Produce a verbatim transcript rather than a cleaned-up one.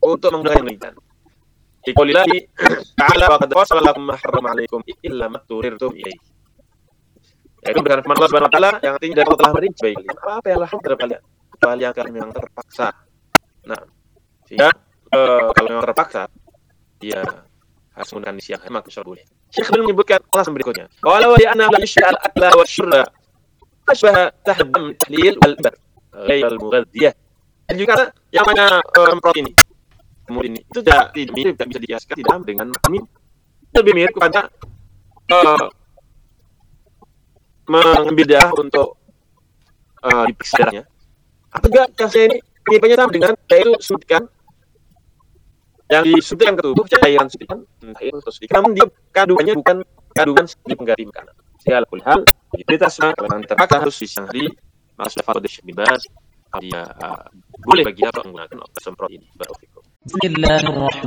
untuk menggunakan yang demikian. Liqaulillahi ta'ala wa qad fassala lakum ma harrama 'alaikum illa ma turirtum ilaihi. Yaitu berdasarkan firman Allah Subhanahu wa taala yang artinya dan Allah telah merinci bagi kalian apa yang haram terhadap kalian kecuali yang kalian memang terpaksa. Nah, sehingga uh, kalau memang terpaksa dia harus menggunakan siang maka bisa boleh. Syekh belum menyebutkan alasan berikutnya. Walau ya anna la yushra al-akla wa syurba ashbaha tahdam tahlil wal ibar ghayr al-mughadhiyah. Dan juga yang mana um, protein ini kemudian ini itu tidak mirip, tidak bisa dikiaskan tidak dengan minum. Lebih mirip kepada uh, mengambil darah untuk uh, diperiksa darahnya. Atau juga kasusnya ini miripnya sama dengan yaitu suntikan yang disuntikan ke tubuh cairan suntikan air atau suntikan, namun dia kandungannya bukan kandungan seperti pengganti makanan. Segala hal itu tasma kalau terpaksa harus di siang hari maka sudah fatwa dari Syekh bin Baz dia uh, boleh bagi apa menggunakan obat semprot ini. Bismillahirrahmanirrahim.